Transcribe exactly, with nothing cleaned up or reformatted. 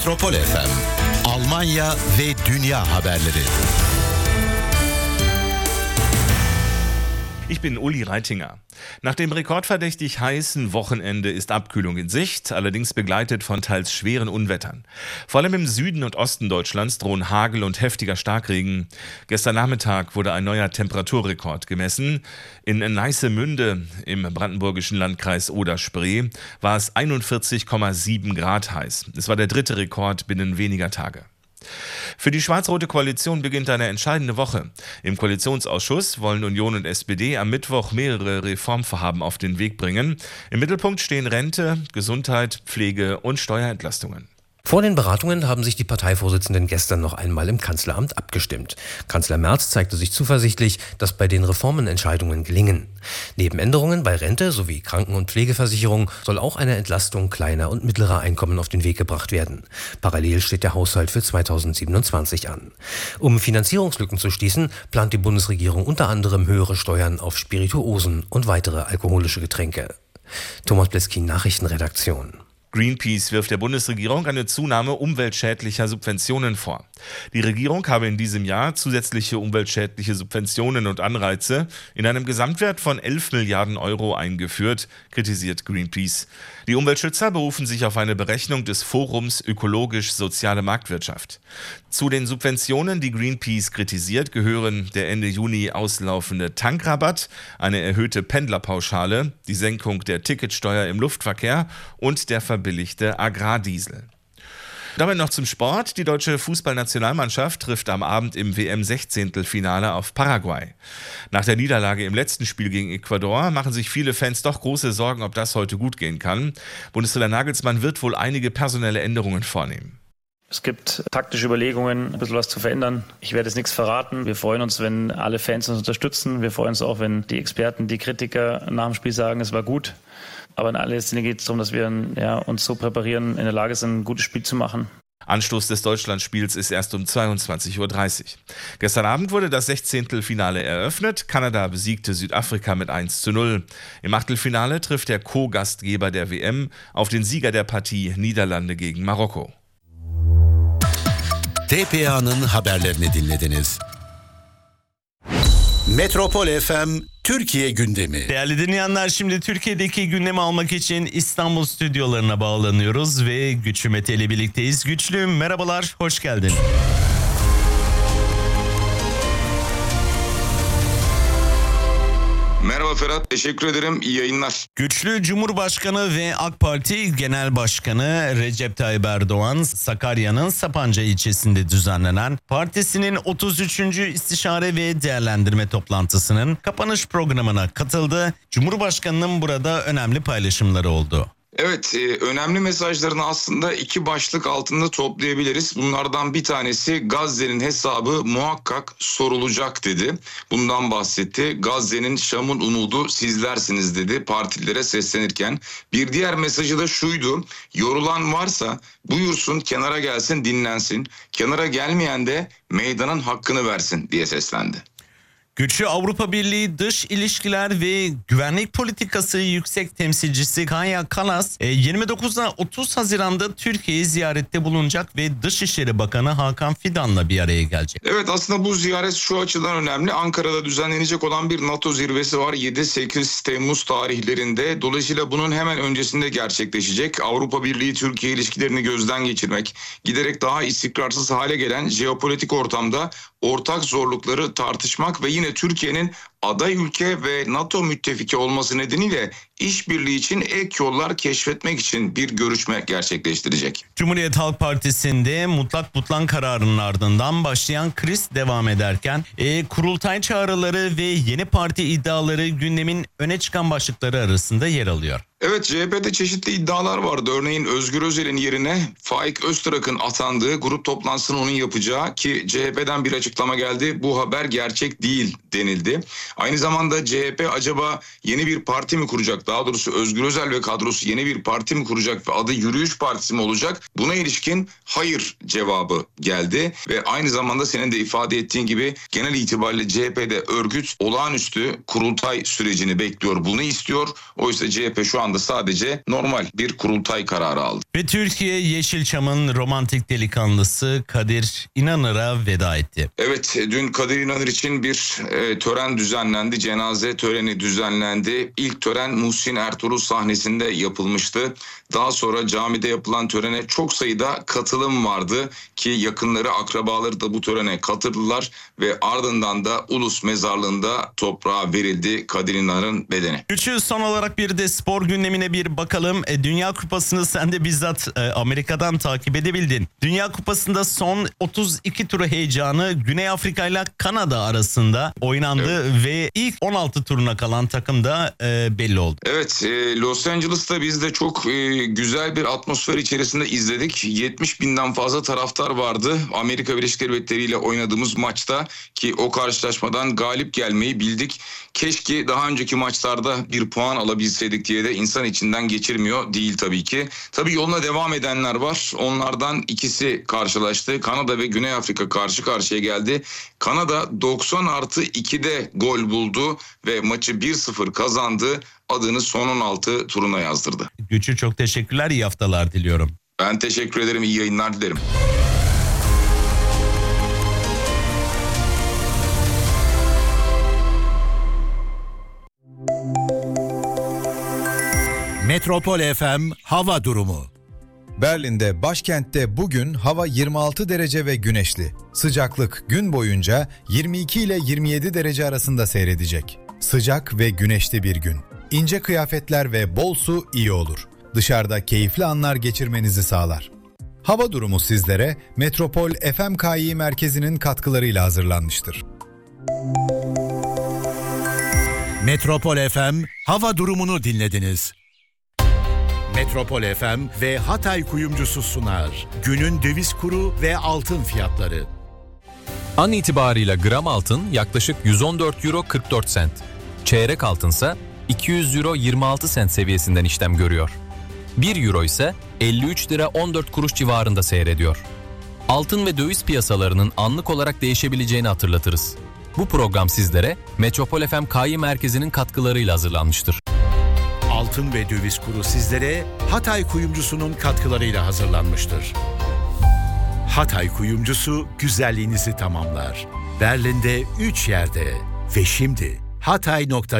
Metropol F M, Almanya ve dünya haberleri. Ich bin Uli Reitinger. Nach dem rekordverdächtig heißen Wochenende ist Abkühlung in Sicht, allerdings begleitet von teils schweren Unwettern. Vor allem im Süden und Osten Deutschlands drohen Hagel und heftiger Starkregen. Gestern Nachmittag wurde ein neuer Temperaturrekord gemessen. In Neissemünde im brandenburgischen Landkreis Oder-Spree war es einundvierzig Komma sieben Grad heiß. Es war der dritte Rekord binnen weniger Tage. Für die schwarz-rote Koalition beginnt eine entscheidende Woche. Im Koalitionsausschuss wollen Union und S P D am Mittwoch mehrere Reformvorhaben auf den Weg bringen. Im Mittelpunkt stehen Rente, Gesundheit, Pflege und Steuerentlastungen. Vor den Beratungen haben sich die Parteivorsitzenden gestern noch einmal im Kanzleramt abgestimmt. Kanzler Merz zeigte sich zuversichtlich, dass bei den Reformen Entscheidungen gelingen. Neben Änderungen bei Rente sowie Kranken- und Pflegeversicherung soll auch eine Entlastung kleiner und mittlerer Einkommen auf den Weg gebracht werden. Parallel steht der Haushalt für zweitausendsiebenundzwanzig an. Um Finanzierungslücken zu schließen, plant die Bundesregierung unter anderem höhere Steuern auf Spirituosen und weitere alkoholische Getränke. Thomas Bleskin, Nachrichtenredaktion. Greenpeace wirft der Bundesregierung eine Zunahme umweltschädlicher Subventionen vor. Die Regierung habe in diesem Jahr zusätzliche umweltschädliche Subventionen und Anreize in einem Gesamtwert von elf Milliarden Euro eingeführt, kritisiert Greenpeace. Die Umweltschützer berufen sich auf eine Berechnung des Forums Ökologisch-Soziale Marktwirtschaft. Zu den Subventionen, die Greenpeace kritisiert, gehören der Ende Juni auslaufende Tankrabatt, eine erhöhte Pendlerpauschale, die Senkung der Ticketsteuer im Luftverkehr und der verbilligte Agrardiesel. Damit noch zum Sport. Die deutsche Fußballnationalmannschaft trifft am Abend im W M-Sechzehntelfinale auf Paraguay. Nach der Niederlage im letzten Spiel gegen Ecuador machen sich viele Fans doch große Sorgen, ob das heute gut gehen kann. Bundestrainer Nagelsmann wird wohl einige personelle Änderungen vornehmen. Es gibt taktische Überlegungen, ein bisschen was zu verändern. Ich werde jetzt nichts verraten. Wir freuen uns, wenn alle Fans uns unterstützen. Wir freuen uns auch, wenn die Experten, die Kritiker nach dem Spiel sagen, es war gut. Aber in allererster Linie geht es darum, dass wir ja, uns so präparieren, in der Lage sind, ein gutes Spiel zu machen. Anstoß des Deutschlandspiels ist erst um zweiundzwanzig Uhr dreißig. Gestern Abend wurde das Sechzehntelfinale eröffnet. Kanada besiegte Südafrika mit eins zu null. Im Achtelfinale trifft der Co-Gastgeber der W M auf den Sieger der Partie Niederlande gegen Marokko. T P A'nın haberlerini dinlediniz. Metropol F M Türkiye gündemi. Değerli dinleyenler, şimdi Türkiye'deki gündemi almak için İstanbul stüdyolarına bağlanıyoruz ve Güçlü Mete ile birlikteyiz. Güçlü, merhabalar, hoş geldin. Merhaba Ferhat, teşekkür ederim. İyi yayınlar. Güçlü, Cumhurbaşkanı ve AK Parti Genel Başkanı Recep Tayyip Erdoğan, Sakarya'nın Sapanca ilçesinde düzenlenen partisinin otuz üçüncü istişare ve değerlendirme toplantısının kapanış programına katıldı. Cumhurbaşkanının burada önemli paylaşımları oldu. Evet, e, önemli mesajlarını aslında iki başlık altında toplayabiliriz. Bunlardan bir tanesi Gazze'nin hesabı muhakkak sorulacak dedi. Bundan bahsetti. Gazze'nin Şam'ın umudu sizlersiniz dedi partilere seslenirken. Bir diğer mesajı da şuydu. Yorulan varsa buyursun kenara gelsin dinlensin. Kenara gelmeyen de meydanın hakkını versin diye seslendi. Güçlü, Avrupa Birliği Dış İlişkiler ve Güvenlik Politikası Yüksek Temsilcisi Kaja Kallas yirmi dokuzdan otuz Haziran'da Türkiye'yi ziyarette bulunacak ve Dışişleri Bakanı Hakan Fidan'la bir araya gelecek. Evet, aslında bu ziyaret şu açıdan önemli. Ankara'da düzenlenecek olan bir NATO zirvesi var yedi sekiz Temmuz tarihlerinde. Dolayısıyla bunun hemen öncesinde gerçekleşecek. Avrupa Birliği Türkiye ilişkilerini gözden geçirmek, giderek daha istikrarsız hale gelen jeopolitik ortamda ortak zorlukları tartışmak ve yine Türkiye'nin aday ülke ve NATO müttefiki olması nedeniyle işbirliği için ek yollar keşfetmek için bir görüşme gerçekleştirecek. Cumhuriyet Halk Partisi'nde mutlak butlan kararının ardından başlayan kriz devam ederken e, kurultay çağrıları ve yeni parti iddiaları gündemin öne çıkan başlıkları arasında yer alıyor. Evet, C H P'de çeşitli iddialar vardı. Örneğin Özgür Özel'in yerine Faik Öztrak'ın atandığı, grup toplantısını onun yapacağı, ki C H P'den bir açıklama geldi. Bu haber gerçek değil denildi. Aynı zamanda C H P acaba yeni bir parti mi kuracak? Daha doğrusu Özgür Özel ve kadrosu yeni bir parti mi kuracak ve adı Yürüyüş Partisi mi olacak? Buna ilişkin hayır cevabı geldi ve aynı zamanda senin de ifade ettiğin gibi genel itibariyle C H P'de örgüt olağanüstü kurultay sürecini bekliyor. Bunu istiyor. Oysa C H P şu an anda sadece normal bir kurultay kararı aldı. Ve Türkiye Yeşilçam'ın romantik delikanlısı Kadir İnanır'a veda etti. Evet, dün Kadir İnanır için bir e, tören düzenlendi. Cenaze töreni düzenlendi. İlk tören Muhsin Ertuğrul sahnesinde yapılmıştı. Daha sonra camide yapılan törene çok sayıda katılım vardı ki yakınları, akrabaları da bu törene katıldılar ve ardından da Ulus Mezarlığı'nda toprağa verildi Kadir İnanır'ın bedeni. Güçlü, son olarak bir de spor gündemine bir bakalım. E, Dünya Kupası'nı sen de bizzat e, Amerika'dan takip edebildin. Dünya Kupası'nda son otuz iki turu heyecanı Güney Afrika ile Kanada arasında oynandı, evet. Ve ilk on altı turuna kalan takım da e, belli oldu. Evet, e, Los Angeles'ta biz de çok e, güzel bir atmosfer içerisinde izledik. yetmiş binden fazla taraftar vardı. Amerika Birleşik Devletleri ile oynadığımız maçta ki o karşılaşmadan galip gelmeyi bildik. Keşke daha önceki maçlarda bir puan alabilseydik diye de insan içinden geçirmiyor değil tabii ki. Tabii yoluna devam edenler var. Onlardan ikisi karşılaştı. Kanada ve Güney Afrika karşı karşıya geldi. Kanada doksan artı ikide gol buldu ve maçı bir sıfır kazandı. Adını son on altı turuna yazdırdı. Güçlü, çok teşekkürler. İyi haftalar diliyorum. Ben teşekkür ederim. İyi yayınlar dilerim. Metropol F M hava durumu. Berlin'de, başkentte bugün hava yirmi altı derece ve güneşli. Sıcaklık gün boyunca yirmi iki ile yirmi yedi derece arasında seyredecek. Sıcak ve güneşli bir gün. İnce kıyafetler ve bol su iyi olur. Dışarıda keyifli anlar geçirmenizi sağlar. Hava durumu sizlere Metropol F M K İ merkezinin katkılarıyla hazırlanmıştır. Metropol F M hava durumunu dinlediniz. Metropol F M ve Hatay Kuyumcusu sunar. Günün döviz kuru ve altın fiyatları. An itibarıyla gram altın yaklaşık yüz on dört euro kırk dört sent. Çeyrek altınsa iki yüz euro yirmi altı sent seviyesinden işlem görüyor. bir euro ise elli üç lira on dört kuruş civarında seyrediyor. Altın ve döviz piyasalarının anlık olarak değişebileceğini hatırlatırız. Bu program sizlere Metropol F M K İ merkezinin katkılarıyla hazırlanmıştır. Altın ve döviz kuru sizlere Hatay Kuyumcusu'nun katkılarıyla hazırlanmıştır. Hatay Kuyumcusu güzelliğinizi tamamlar. Berlin'de üç yerde ve şimdi hatay nokta